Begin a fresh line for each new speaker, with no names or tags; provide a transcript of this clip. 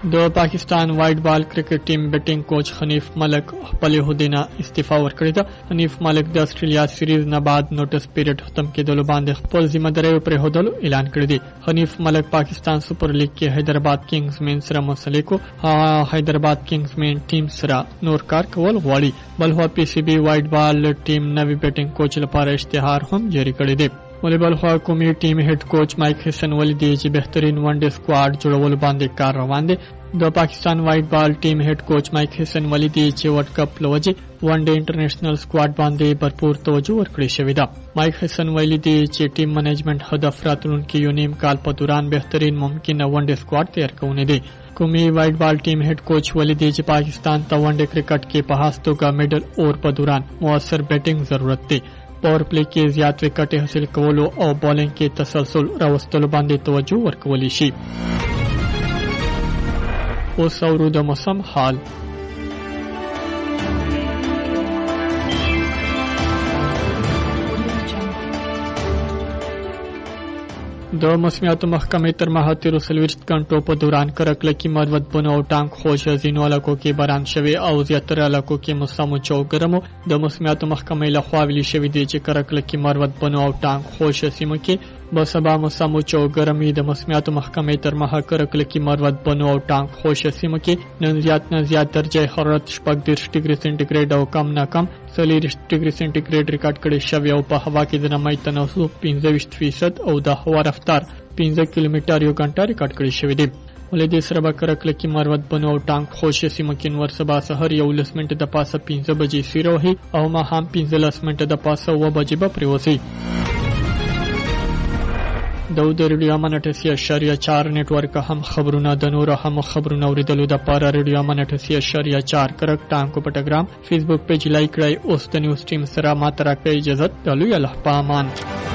د پاکستان وایټ بال کرکټ ټیم بیټینګ کوچ حنیف ملک خپل هدینه استعفا ورکړه ده. حنیف ملک د استرالیا سیریز نه بعد نوټس پیریډ ختم کېدلو باندې خپل ذمہ داری پر هدلو اعلان کړی دی. حنیف ملک پاکستان سپر لیګ کې حیدرآباد کینګز مین سره مسلې کو. حیدرآباد کینګز مین ټیم سره نور کار کول غواړي. بل هو پی سی بی وایټ بال ټیم نوی بیټینګ کوچ لپاره اشتهار هم جاری کړی دی. والیبال خو قومي ټیم هډ کوچ مایک حسن ولی دی چې بهترین ون ډے سکواډ جوړول باندې کار روان دی. د پاکستان وایټ بال ټیم هډ کوچ مایک حسن ولی دی چې ورلد کپ لوجه ون ډے انټرنیشنل سکواډ باندې भरपूर توجه ورکړی شوی ده. مایک حسن ولی دی چې ټیم مینجمنت هدف راتلونکي یو نیم کال په دوران بهترین ممکنه ون ډے سکواډ تیار کونه دی. قومي وایټ بال ټیم هډ کوچ ولی دی چې پاکستان ته ون ډے کرکټ کې په هاستوګه میډل اور په دوران موثر بیټینګ ضرورت دی. پاور پلی کې زیات وکټ حاصل کولو او بالینګ کې تسلسل راوستلو باندې توجه ورکولی شي. اوس اورو د موسم حال. د موسمیاتو محکمې تر ماهه 13 غنټو په دوران کرکلکی مرود بنو او ټانک خوش ځینو علاقو کې باران شوی او زیاتره علاقو کې موسم چوګرمو. د موسمیاتو محکمې لخوا ویلي شوی دی چې کرکلکی مرود بنو او ټانک خوش سیمه کې به سبا موسم چوګرمي. د موسمیاتو محکمې تر ماهه کرکلکی مرود بنو او ټانک خوش سیمه کې نن زیات درجه حرارت 14 ډیګري سنټیګریډ او کم نه کم 40 ډیګري سنټیګریډ ریکارډ کړي شوی او په هوا کې د نمی تناسب 15% او د هوا رفتار 15 کیلومتر یو غنټه ریکارډ کړي شوی دی. ولې سره به کرکلکی مرود بنو او ټانک خوش سیمه کې ور سبا سحر 11 منټه د پاسه 15 بجې سیروهي او ما هم 15 منټه د پاسه 9 بجې به پریوسی. د ریډیو امانټ.4 نیټورک هم خبرونه د نور هم خبرونه اوریدلو د پاره ریډیو امانټ.4 کرک ټانکو پټګرام فیسبوک پیج لایک کړئ. اوس د نیوز ټیم سره ماته راکړئ اجازه. د لوی الله پامان.